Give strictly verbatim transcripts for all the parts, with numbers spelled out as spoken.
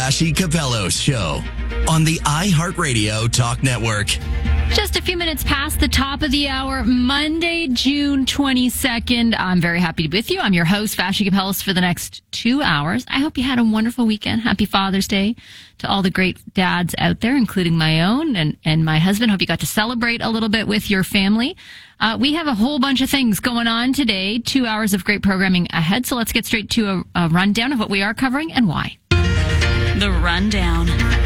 Ashley Capello's show on the iHeartRadio Talk Network. Just a few minutes past the top of the hour, Monday, June twenty-second. I'm very happy to be with you. I'm your host, Ashley Capellos, for the next two hours. I hope you had a wonderful weekend. Happy Father's Day to all the great dads out there, including my own and, and my husband. Hope you got to celebrate a little bit with your family. Uh, we have a whole bunch of things going on today, two hours of great programming ahead. So let's get straight to a, a rundown of what we are covering and why. The Rundown.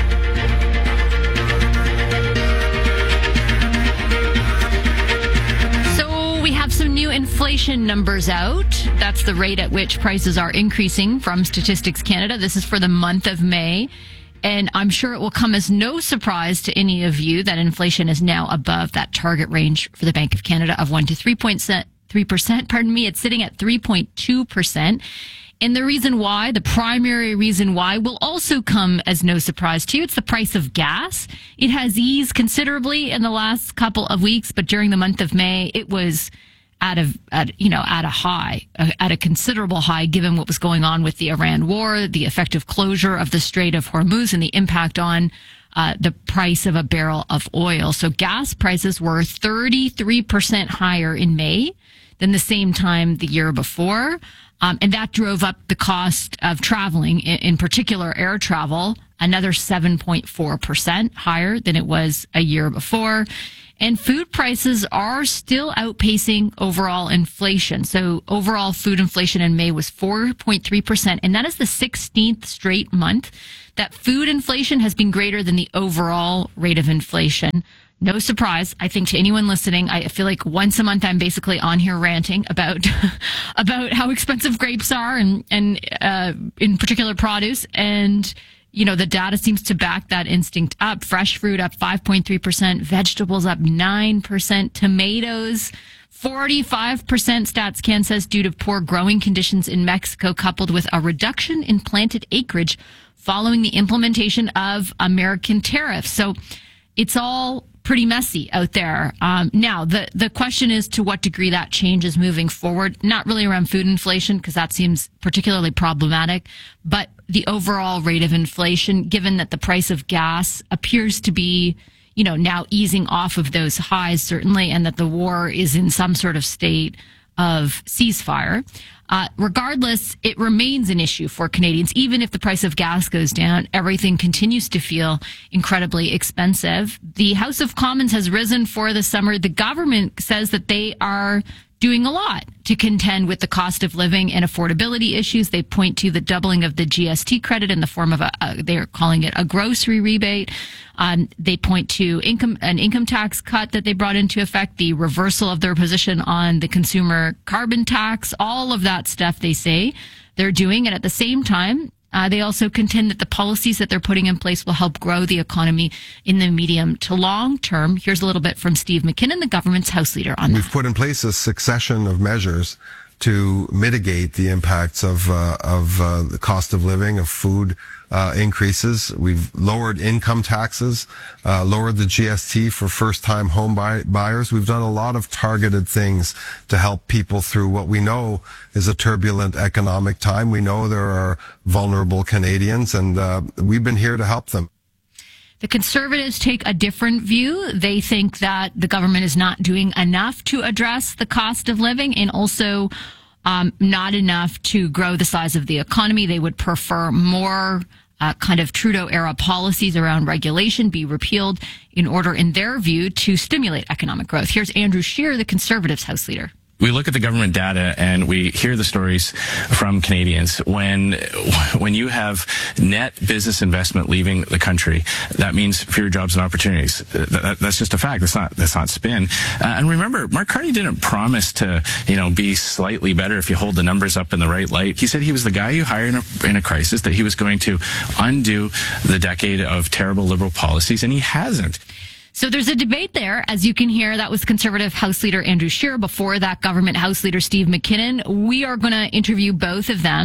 So we have some new inflation numbers out. That's the rate at which prices are increasing from Statistics Canada. This is for the month of May. And I'm sure it will come as no surprise to any of you that inflation is now above that target range for the Bank of Canada of one to three point three percent. Pardon me, it's sitting at three point two percent. And the reason why, the primary reason why, will also come as no surprise to you. It's the price of gas. It has eased considerably in the last couple of weeks, but during the month of May, it was at a, at, you know, at a high, at a considerable high, given what was going on with the Iran war, the effective closure of the Strait of Hormuz, and the impact on uh, the price of a barrel of oil. So gas prices were thirty-three percent higher in May than the same time the year before. Um, and that drove up the cost of traveling, in, in particular air travel, another seven point four percent higher than it was a year before. And food prices are still outpacing overall inflation. So overall food inflation in May was four point three percent. And that is the sixteenth straight month that food inflation has been greater than the overall rate of inflation. No surprise, I think, to anyone listening. I feel like once a month I'm basically on here ranting about about how expensive grapes are and, and uh, in particular produce. And, you know, the data seems to back that instinct up. Fresh fruit up five point three percent, vegetables up nine percent, tomatoes forty-five percent, StatsCan says, due to poor growing conditions in Mexico, coupled with a reduction in planted acreage following the implementation of American tariffs. So it's all pretty messy out there. Um, now, the, the question is to what degree that changes moving forward. Not really around food inflation, because that seems particularly problematic, but the overall rate of inflation, given that the price of gas appears to be, you know, now easing off of those highs, certainly, and that the war is in some sort of state of ceasefire. Uh, regardless, it remains an issue for Canadians. Even if the price of gas goes down, everything continues to feel incredibly expensive. The House of Commons has risen for the summer. The government says that they are doing a lot to contend with the cost of living and affordability issues. They point to the doubling of the G S T credit in the form of a, a they're calling it a grocery rebate. Um, they point to income an income tax cut that they brought into effect, the reversal of their position on the consumer carbon tax, all of that stuff they say they're doing. And at the same time, Uh, they also contend that the policies that they're putting in place will help grow the economy in the medium to long term. Here's a little bit from Steve McKinnon, the government's House Leader, on that. We've put in place a succession of measures to mitigate the impacts of uh, of uh, the cost of living, of food uh, increases. We've lowered income taxes, uh, lowered the G S T for first-time home buy- buyers. We've done a lot of targeted things to help people through what we know is a turbulent economic time. We know there are vulnerable Canadians, and uh, we've been here to help them. The Conservatives take a different view. They think that the government is not doing enough to address the cost of living and also um, not enough to grow the size of the economy. They would prefer more uh, kind of Trudeau-era policies around regulation be repealed in order, in their view, to stimulate economic growth. Here's Andrew Scheer, the Conservatives House Leader. We look at the government data and we hear the stories from Canadians. When when you have net business investment leaving the country, that means fewer jobs and opportunities. That, that's just a fact. That's not that's not spin. Uh, and remember, Mark Carney didn't promise to you know be slightly better if you hold the numbers up in the right light. He said he was the guy you hire in a, in a crisis, that he was going to undo the decade of terrible Liberal policies, and he hasn't. So there's a debate there, as you can hear. That was Conservative House Leader Andrew Scheer. Before that, Government House Leader Steve McKinnon. We are going to interview both of them.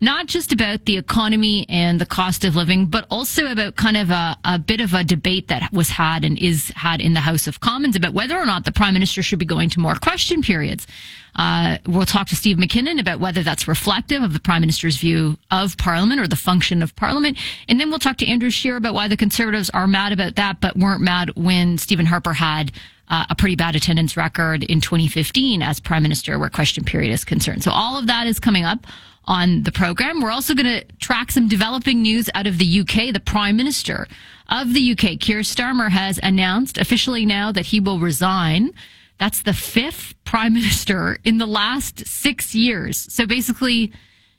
not just about the economy and the cost of living, but also about kind of a, a bit of a debate that was had and is had in the House of Commons about whether or not the Prime Minister should be going to more question periods. Uh, we'll talk to Steve McKinnon about whether that's reflective of the Prime Minister's view of Parliament or the function of Parliament. And then we'll talk to Andrew Scheer about why the Conservatives are mad about that, but weren't mad when Stephen Harper had uh, a pretty bad attendance record in twenty fifteen as Prime Minister where question period is concerned. So all of that is coming up on the program. We're also going to track some developing news out of the U K. The Prime Minister of the U K, Keir Starmer, has announced officially now that he will resign. That's the fifth prime minister in the last six years. So basically,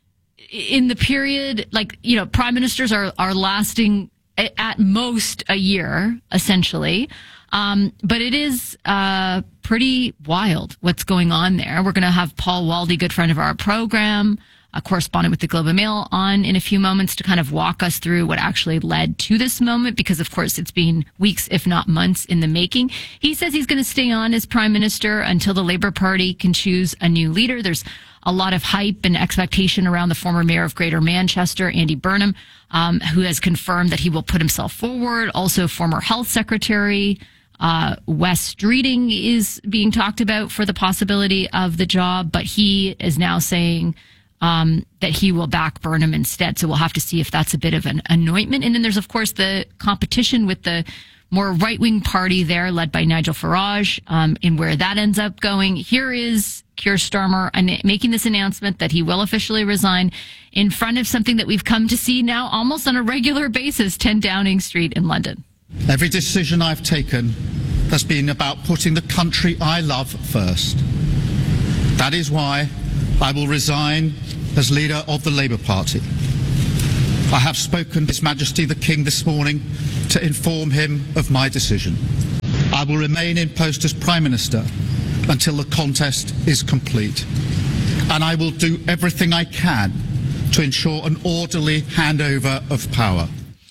in the period, like, you know, prime ministers are, are lasting at most a year, essentially. Um, but it is uh, pretty wild what's going on there. We're going to have Paul Waldie, good friend of our program, a correspondent with the Globe and Mail, on in a few moments to kind of walk us through what actually led to this moment, because of course it's been weeks, if not months, in the making. He says he's going to stay on as Prime Minister until the Labour Party can choose a new leader. There's a lot of hype and expectation around the former mayor of Greater Manchester, Andy Burnham, um, who has confirmed that he will put himself forward. Also, former Health Secretary uh, Wes Streeting is being talked about for the possibility of the job, but he is now saying Um, that he will back Burnham instead. So we'll have to see if that's a bit of an anointment. And then there's, of course, the competition with the more right-wing party there, led by Nigel Farage, um, in where that ends up going. Here is Keir Starmer making this announcement that he will officially resign in front of something that we've come to see now almost on a regular basis, ten Downing Street in London. Every decision I've taken has been about putting the country I love first. That is why I will resign as leader of the Labour Party. I have spoken to His Majesty the King this morning to inform him of my decision. I will remain in post as Prime Minister until the contest is complete. And I will do everything I can to ensure an orderly handover of power.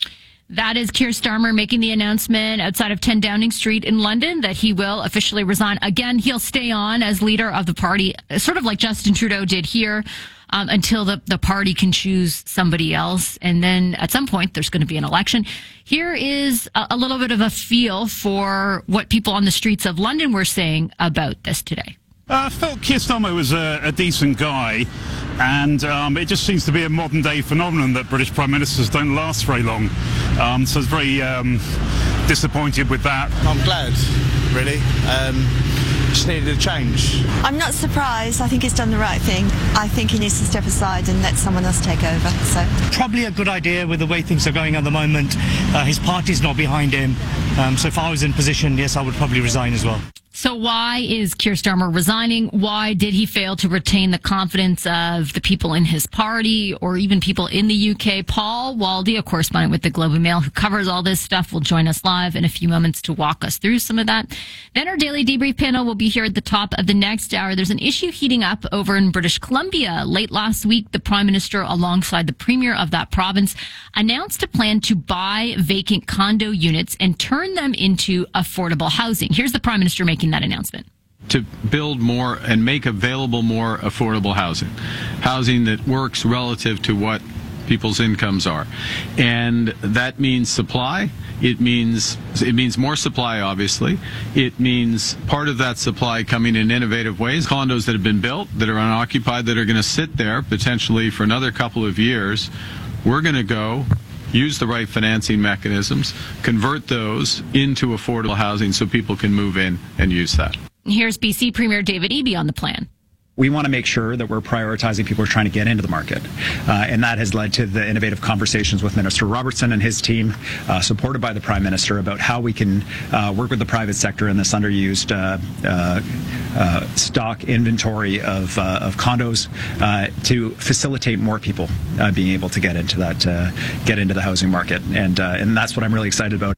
That is Keir Starmer making the announcement outside of ten Downing Street in London that he will officially resign. Again, he'll stay on as leader of the party, sort of like Justin Trudeau did here, um, until the, the party can choose somebody else. And then at some point, there's going to be an election. Here is a, a little bit of a feel for what people on the streets of London were saying about this today. I felt Keir Starmer was a, a decent guy, and um, it just seems to be a modern-day phenomenon that British Prime Ministers don't last very long. Um, so I was very um, disappointed with that. I'm glad, really. Um, just needed a change. I'm not surprised. I think he's done the right thing. I think he needs to step aside and let someone else take over. So probably a good idea with the way things are going at the moment. Uh, his party's not behind him. Um, so if I was in position, yes, I would probably resign as well. So why is Keir Starmer resigning? Why did he fail to retain the confidence of the people in his party or even people in the U K? Paul Waldie, a correspondent with the Globe and Mail who covers all this stuff, will join us live in a few moments to walk us through some of that. Then our daily debrief panel will be here at the top of the next hour. There's an issue heating up over in British Columbia. Late last week, the Prime Minister, alongside the Premier of that province, announced a plan to buy vacant condo units and turn them into affordable housing. Here's the Prime Minister making that announcement. To build more and make available more affordable housing, housing that works relative to what people's incomes are. And that means supply. It means it means more supply, obviously. It means part of that supply coming in innovative ways. Condos that have been built, that are unoccupied, that are going to sit there potentially for another couple of years. We're going to go use the right financing mechanisms, convert those into affordable housing so people can move in and use that. Here's B C Premier David Eby on the plan. We want to make sure that we're prioritizing people who are trying to get into the market. Uh, and that has led to the innovative conversations with Minister Robertson and his team, uh, supported by the Prime Minister, about how we can uh, work with the private sector in this underused uh, uh, uh, stock inventory of, uh, of condos uh, to facilitate more people uh, being able to get into that, uh, get into the housing market. And, uh, and that's what I'm really excited about.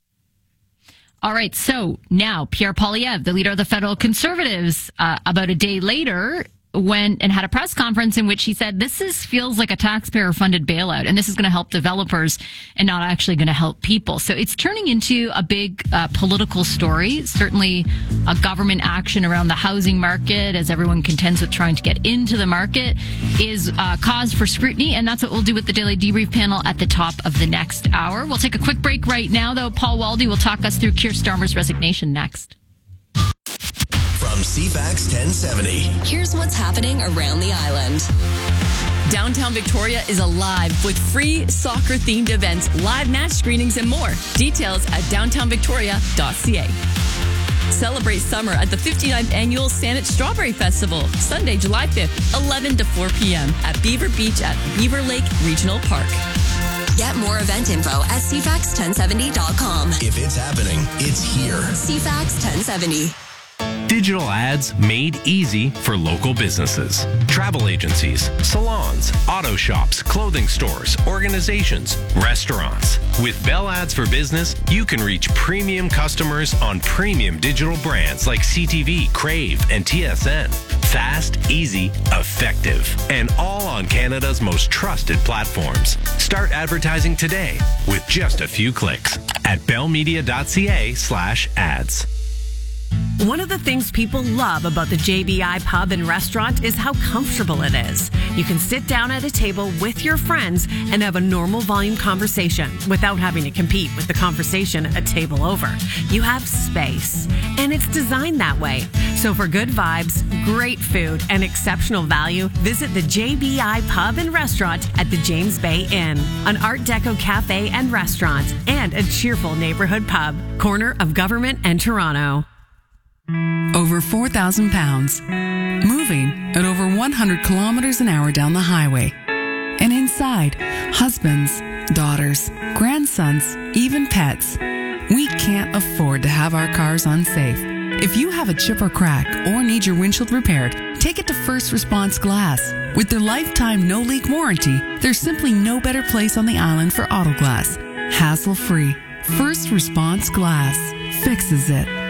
All right, so now Pierre Poilievre, the leader of the federal Conservatives, uh, about a day later, went and had a press conference in which he said this is feels like a taxpayer-funded bailout, and this is going to help developers and not actually going to help people. So it's turning into a big uh, political story, certainly a government action around the housing market as everyone contends with trying to get into the market is uh, cause for scrutiny, and that's what we'll do with the Daily Debrief panel at the top of the next hour. We'll take a quick break right now, though. Paul Waldy will talk us through Keir Starmer's resignation next. From C FAX ten seventy. Here's what's happening around the island. Downtown Victoria is alive with free soccer-themed events, live match screenings, and more. Details at downtown victoria dot c a. Celebrate summer at the fifty-ninth Annual Saanich Strawberry Festival, Sunday, July fifth, eleven to four p.m. at Beaver Beach at Beaver Lake Regional Park. Get more event info at c fax ten seventy dot com. If it's happening, it's here. C FAX ten seventy. Digital ads made easy for local businesses. Travel agencies, salons, auto shops, clothing stores, organizations, restaurants. With Bell Ads for Business, you can reach premium customers on premium digital brands like C T V, Crave, and T S N. Fast, easy, effective, and all on Canada's most trusted platforms. Start advertising today with just a few clicks at bellmedia dot c a slash ads. One of the things people love about the J B I Pub and Restaurant is how comfortable it is. You can sit down at a table with your friends and have a normal volume conversation without having to compete with the conversation a table over. You have space, and it's designed that way. So for good vibes, great food, and exceptional value, visit the J B I Pub and Restaurant at the James Bay Inn, an Art Deco cafe and restaurant, and a cheerful neighborhood pub, corner of Government and Toronto. Over four thousand pounds, moving at over one hundred kilometers an hour down the highway. And inside, husbands, daughters, grandsons, even pets. We can't afford to have our cars unsafe. If you have a chip or crack or need your windshield repaired, take it to First Response Glass. With their lifetime no-leak warranty, there's simply no better place on the island for auto glass. Hassle-free. First Response Glass fixes it.